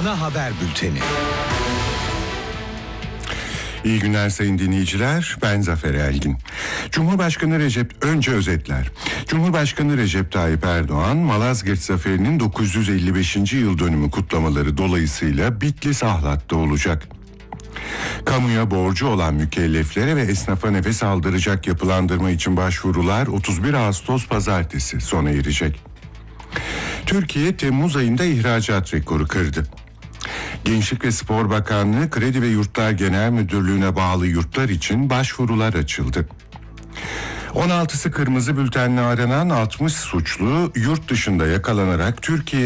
Ana haber bülteni. İyi günler sayın dinleyiciler, ben Zafer Elgin. Önce özetler. Cumhurbaşkanı Recep Tayyip Erdoğan, Malazgirt Zaferi'nin 955. yıl dönümü kutlamaları dolayısıyla Bitlis Ahlat'ta olacak. Kamuya borcu olan mükelleflere ve esnafa nefes aldıracak yapılandırma için başvurular 31 Ağustos Pazartesi sona erecek. Türkiye Temmuz ayında ihracat rekoru kırdı. Gençlik ve Spor Bakanlığı Kredi ve Yurtlar Genel Müdürlüğü'ne bağlı yurtlar için başvurular açıldı. 16'sı kırmızı bültenle aranan 60 suçlu yurt dışında yakalanarak Türkiye